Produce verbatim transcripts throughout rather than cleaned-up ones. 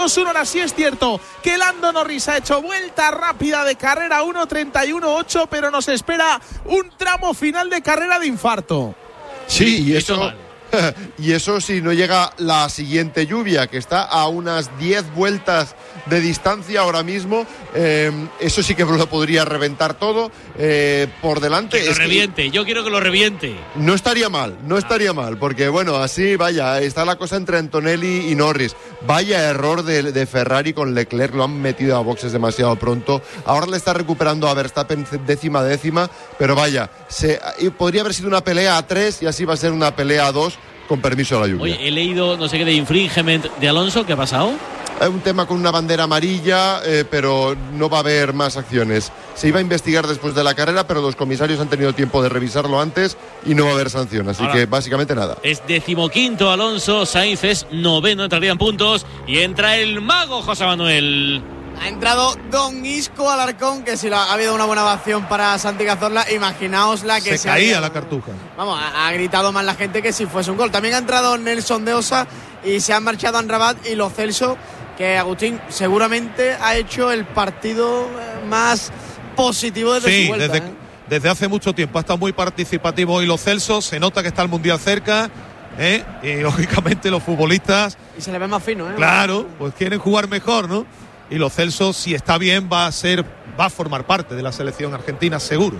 dos uno. Ahora sí es cierto que Lando Norris ha hecho vuelta rápida de carrera uno treinta y uno ocho, pero nos espera un tramo final de carrera de infarto. Sí, y eso, y eso si no llega la siguiente lluvia, que está a unas diez vueltas de distancia ahora mismo. Eh, eso sí que lo podría reventar todo eh, por delante. Que lo es reviente, que yo quiero que lo reviente. No estaría mal, no estaría mal, porque bueno, así vaya, está la cosa entre Antonelli y Norris. Vaya error de, de Ferrari con Leclerc, lo han metido a boxes demasiado pronto. Ahora le está recuperando a Verstappen décima décima, pero vaya, se, podría haber sido una pelea a tres y así va a ser una pelea a dos con permiso de la lluvia. Oye, he leído no sé qué de infringement de Alonso, ¿qué ha pasado? Hay un tema con una bandera amarilla, eh, pero no va a haber más acciones. Se iba a investigar después de la carrera, pero los comisarios han tenido tiempo de revisarlo antes y no va a haber sanción, así Ahora, que básicamente nada. Es decimoquinto Alonso, Sainz es noveno, entraría en puntos y entra el mago José Manuel. Ha entrado Don Isco Alarcón, que si la, ha habido una buena ovación para Santi Cazorla, imaginaos la que se, se caía ha, la cartuja. Vamos, ha, ha gritado más la gente que si fuese un gol. También ha entrado Nelson de Osa y se han marchado Amrabat y Lo Celso, que Agustín seguramente ha hecho el partido más positivo desde sí, su vuelta. Desde, ¿eh? desde hace mucho tiempo ha estado muy participativo hoy Lo Celso, se nota que está el Mundial cerca. ¿Eh? Y lógicamente los futbolistas, y se le ve más fino, ¿eh? Claro, pues quieren jugar mejor, ¿no? Y Lo Celso, si está bien, va a ser, va a formar parte de la selección argentina, seguro.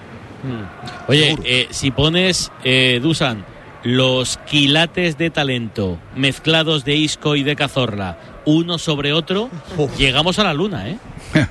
Hmm. Oye, seguro. Eh, si pones, eh, Dusan, los quilates de talento mezclados de Isco y de Cazorla, uno sobre otro, oh. llegamos a la luna, ¿eh?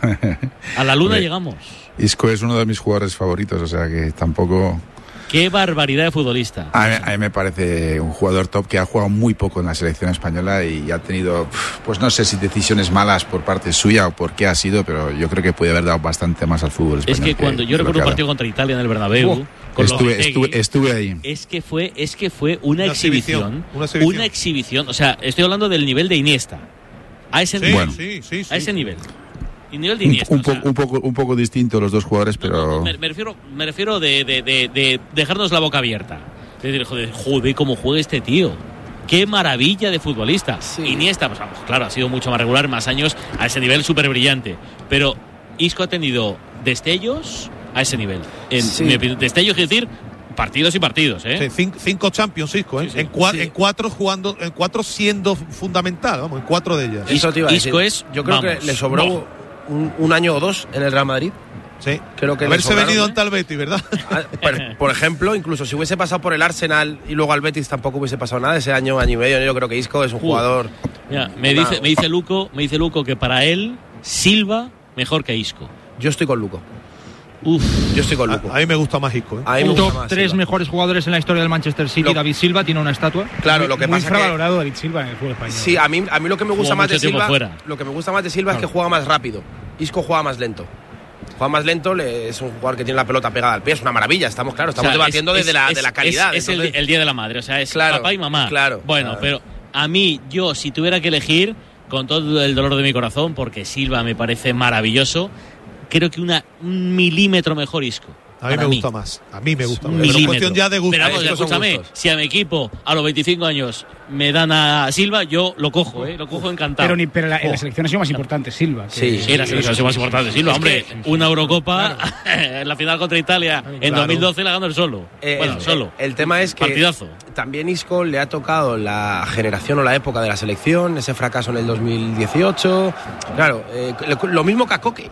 A la luna llegamos. Isco es uno de mis jugadores favoritos, o sea que tampoco... Qué barbaridad de futbolista. A mí, a mí me parece un jugador top que ha jugado muy poco en la selección española y ha tenido, pues no sé si decisiones malas por parte suya o por qué ha sido, pero yo creo que puede haber dado bastante más al fútbol español. Es que cuando que, yo recuerdo un partido contra Italia en el Bernabéu, oh, con estuve, estuve, estuve ahí. Es que fue, es que fue una, una, exhibición, exhibición, una exhibición, una exhibición. O sea, estoy hablando del nivel de Iniesta. A ese sí, nivel. Bueno. Sí, sí, sí, a ese sí. nivel. Y nivel de Iniesta, un, un, o sea, poco, un, poco, un poco distinto los dos jugadores, pero... No, no, me, me refiero, me refiero de, de, de, de dejarnos la boca abierta. De decir, joder, joder, cómo juega este tío. Qué maravilla de futbolista. Sí. Iniesta, pues vamos, claro, ha sido mucho más regular, más años, a ese nivel súper brillante. Pero Isco ha tenido destellos a ese nivel. En, sí. mi opinión, destellos, es decir, partidos y partidos, ¿eh? Sí, cinco, cinco Champions, Isco, ¿eh? Sí, sí. En, cua- sí. en cuatro jugando, en cuatro siendo fundamental, vamos, en cuatro de ellas. Eso te iba a Isco decir. es, yo creo vamos, que le sobró no. un, un año o dos en el Real Madrid. Sí, creo que haberse sobraron, venido ¿eh? ante el Betis, ¿verdad? por, por ejemplo, incluso si hubiese pasado por el Arsenal y luego al Betis tampoco hubiese pasado nada ese año, año y medio. Yo creo que Isco es un uh, jugador. Mira, me una, dice, me dice Luco, me dice Luco que para él Silva mejor que Isco. Yo estoy con Luco. Uf, yo estoy con Luco. A, a mí me gusta más Isco, ¿eh? A mí me top gusta más tres Silva. Mejores jugadores en la historia del Manchester City. Lo, David Silva tiene una estatua. Claro, lo que muy pasa infravalorado que, David Silva en el fútbol español. Sí, a mí, a mí lo que me gusta Juega más de Silva, fuera. lo que me gusta más de Silva claro. es que juega más rápido. Isco juega más lento. Juega más lento, le, es un jugador que tiene la pelota pegada al pie, es una maravilla, estamos claro, estamos o sea, debatiendo es, desde la, es, de la calidad. Es, es entonces... el, el día de la madre, o sea, es claro, papá y mamá. Claro. Bueno, claro. pero a mí, yo, si tuviera que elegir, con todo el dolor de mi corazón, porque Silva me parece maravilloso, creo que una, un milímetro mejor Isco. A mí me mí. gusta más. A mí me gusta Un más. Pero cuestión ya de gusto. Pero vamos, escúchame, si a mi equipo a los veinticinco años me dan a Silva, yo lo cojo, ¿eh? Lo cojo encantado. Pero, ni, pero la, en la selección ha sido más importante Silva. Sí, sí, la selección ha sido más importante Silva. Es hombre, que, una Eurocopa claro. en la final contra Italia en claro. dos mil doce la ganó él solo. Eh, bueno, el, solo. El, el tema es que partidazo. También Isco le ha tocado la generación o la época de la selección, ese fracaso en el dos mil dieciocho. Claro, eh, lo mismo que a Coque.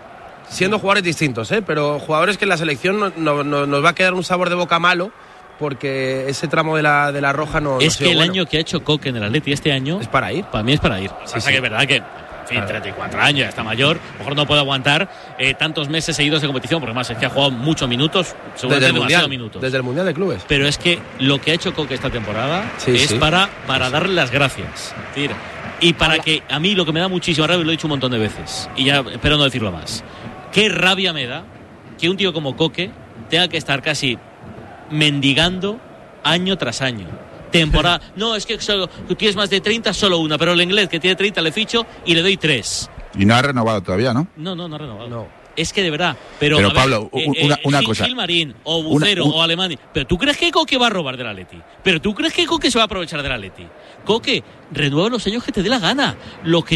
Siendo jugadores distintos, ¿eh? Pero jugadores que en la selección no, no, no, nos va a quedar un sabor de boca malo porque ese tramo de la, de la roja no es no que el bueno. año que ha hecho Coque en el Atleti este año es para ir. Para mí es para ir. Sí, Pasa sí. que es verdad que en fin, claro. treinta y cuatro años, ya está mayor, a lo mejor no puede aguantar eh, tantos meses seguidos de competición, porque más es que ha jugado muchos minutos, seguramente desde el mundial, minutos. Desde el Mundial de Clubes. Pero es que lo que ha hecho Coque esta temporada sí, es sí. para, para darle las gracias. Tira. Y para Hola. que a mí lo que me da muchísima rabia, lo he dicho un montón de veces, y ya espero no decirlo más, qué rabia me da que un tío como Coque tenga que estar casi mendigando año tras año. Temporada. No, es que solo, tú tienes más de treinta, solo una, pero el inglés que tiene treinta le ficho y le doy tres. Y no ha renovado todavía, ¿no? No, no, no ha renovado. No. Es que de verdad. Pero, Pero a ver, Pablo, eh, una, eh, una Gil, cosa. Gilmarín, o Bucero, Una- un- o Alemania. ¿Pero tú crees que Coque va a robar del Atleti? ¿Pero tú crees que Coque se va a aprovechar del Atleti? Coque, renueva los años que te dé la gana. Lo que